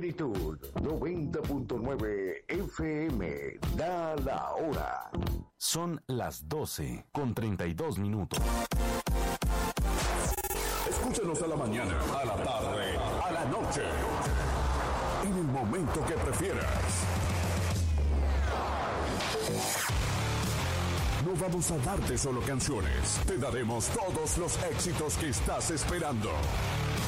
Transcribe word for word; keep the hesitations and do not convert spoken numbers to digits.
Plenitud noventa punto nueve F M. Da la hora. Son las doce con treinta y dos minutos. Escúchanos a la mañana, a la tarde, a la noche. En el momento que prefieras. No vamos a darte solo canciones. Te daremos todos los éxitos que estás esperando.